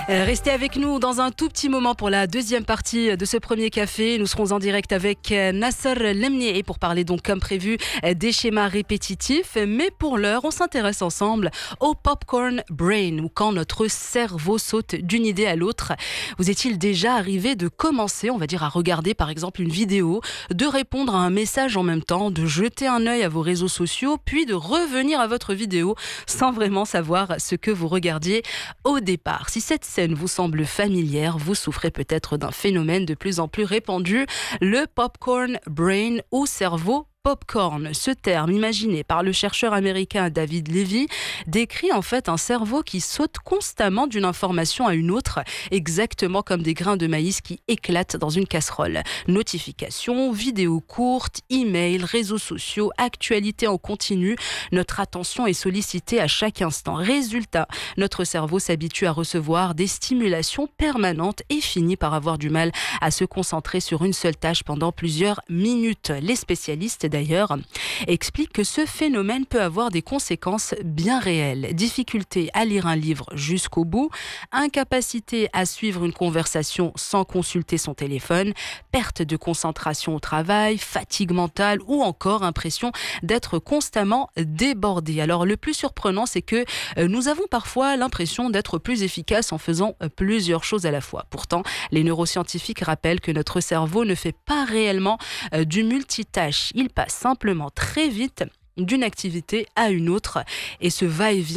Restez avec nous dans un tout petit moment pour la deuxième partie de ce premier café. Nous serons en direct avec Nasser Lemnier pour parler donc comme prévu des schémas répétitifs. Mais pour l'heure, on s'intéresse ensemble au popcorn brain, ou quand notre cerveau saute d'une idée à l'autre. Vous est-il déjà arrivé de commencer, on va dire, à regarder par exemple une vidéo, de répondre à un message en même temps, de jeter un œil à vos réseaux sociaux, puis de revenir à votre vidéo sans vraiment savoir ce que vous regardiez au départ? Si cette scène vous semble familière, vous souffrez peut-être d'un phénomène de plus en plus répandu, le popcorn brain ou cerveau popcorn. Ce terme, imaginé par le chercheur américain David Levy, décrit en fait un cerveau qui saute constamment d'une information à une autre, exactement comme des grains de maïs qui éclatent dans une casserole. Notifications, vidéos courtes, emails, réseaux sociaux, actualités en continu, notre attention est sollicitée à chaque instant. Résultat, notre cerveau s'habitue à recevoir des stimulations permanentes et finit par avoir du mal à se concentrer sur une seule tâche pendant plusieurs minutes. Les spécialistes d'ailleurs expliquent que ce phénomène peut avoir des conséquences bien réelles. Difficulté à lire un livre jusqu'au bout, incapacité à suivre une conversation sans consulter son téléphone, perte de concentration au travail, fatigue mentale ou encore impression d'être constamment débordé. Alors le plus surprenant, c'est que nous avons parfois l'impression d'être plus efficaces en faisant plusieurs choses à la fois. Pourtant, les neuroscientifiques rappellent que notre cerveau ne fait pas réellement du multitâche. Il passe simplement très vite d'une activité à une autre et ce va-et-vient